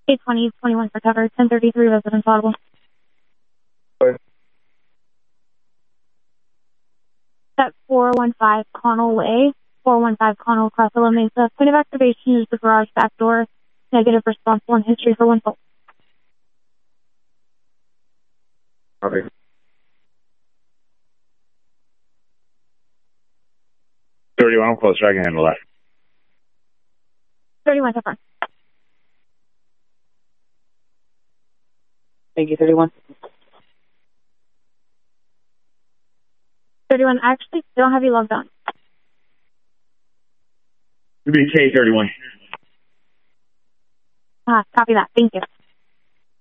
820, 21 for cover, 1033 residents audible. At 415 Connell Way, 415 Connell across La Mesa. Point of activation is the garage back door. Negative responsible and history for 1 fault. Okay. 31, I'm closer. I can handle that. 31, confirm. Thank you, 31. 31, I actually don't have you logged on. UBK 31. Copy that. Thank you.